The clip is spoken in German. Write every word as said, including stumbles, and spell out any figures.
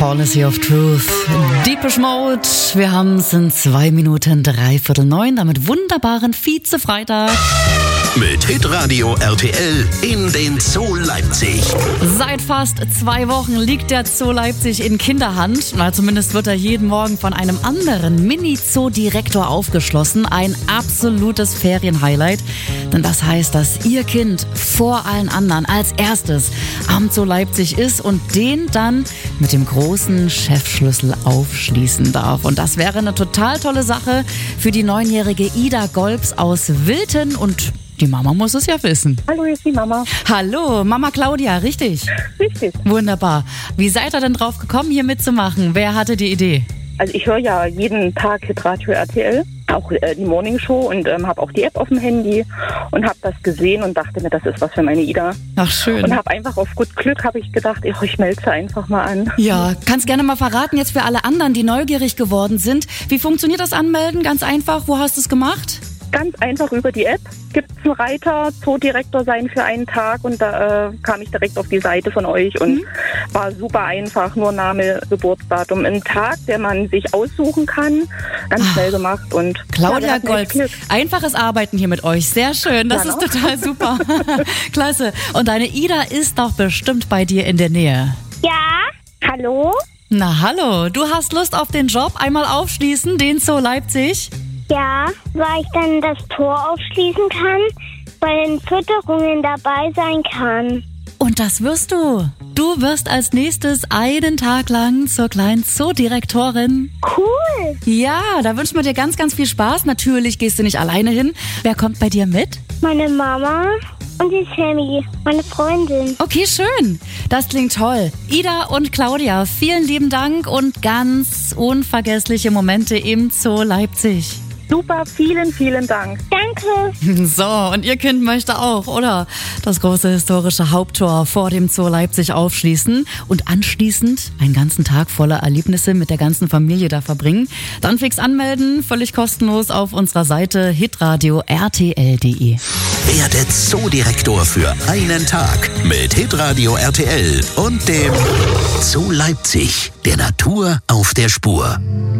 Policy of Truth. Deepish Mode. Wir haben es in zwei Minuten dreiviertel neun, damit wunderbaren Vize-Freitag. Mit Hitradio R T L in den Zoo Leipzig. Seit fast zwei Wochen liegt der Zoo Leipzig in Kinderhand. Na, zumindest wird er jeden Morgen von einem anderen Mini-Zoo-Direktor aufgeschlossen. Ein absolutes Ferienhighlight. Denn das heißt, dass Ihr Kind vor allen anderen als erstes am Zoo Leipzig ist und den dann mit dem großen Chefschlüssel aufschließen darf. Und das wäre eine total tolle Sache für die neunjährige Ida Golbs aus Wilten und die Mama muss es ja wissen. Hallo, hier ist die Mama. Hallo, Mama Claudia, richtig? Richtig. Wunderbar. Wie seid ihr denn drauf gekommen, hier mitzumachen? Wer hatte die Idee? Also ich höre ja jeden Tag Hitradio R T L, auch äh, die Morning Show und ähm, habe auch die App auf dem Handy und habe das gesehen und dachte mir, das ist was für meine Ida. Ach, schön. Und habe einfach auf gut Glück, habe ich gedacht, ich, ich melde sie einfach mal an. Ja, kannst gerne mal verraten, jetzt für alle anderen, die neugierig geworden sind. Wie funktioniert das Anmelden? Ganz einfach, wo hast du es gemacht? Ganz einfach über die App gibt es einen Reiter, Zoodirektor sein für einen Tag und da äh, kam ich direkt auf die Seite von euch und mhm. war super einfach, nur Name, Geburtsdatum, ein Tag, der man sich aussuchen kann, ganz ah, schnell gemacht. Und Claudia ja, Golbs, einfaches Arbeiten hier mit euch, sehr schön, das ja, ist total super, klasse. Und deine Ida ist doch bestimmt bei dir in der Nähe. Ja, hallo? Na hallo, du hast Lust auf den Job, einmal aufschließen, den Zoo Leipzig? Ja, weil ich dann das Tor aufschließen kann, bei den Fütterungen dabei sein kann. Und das wirst du. Du wirst als nächstes einen Tag lang zur kleinen Zoodirektorin. Cool. Ja, da wünschen wir dir ganz, ganz viel Spaß. Natürlich gehst du nicht alleine hin. Wer kommt bei dir mit? Meine Mama und die Sammy, meine Freundin. Okay, schön. Das klingt toll. Ida und Claudia, vielen lieben Dank und ganz unvergessliche Momente im Zoo Leipzig. Super, vielen, vielen Dank. Danke. So, und Ihr Kind möchte auch, oder? Das große historische Haupttor vor dem Zoo Leipzig aufschließen und anschließend einen ganzen Tag voller Erlebnisse mit der ganzen Familie da verbringen. Dann fix anmelden, völlig kostenlos auf unserer Seite hitradio r t l punkt d e. Werde Zoodirektor für einen Tag mit Hitradio R T L und dem Zoo Leipzig, der Natur auf der Spur.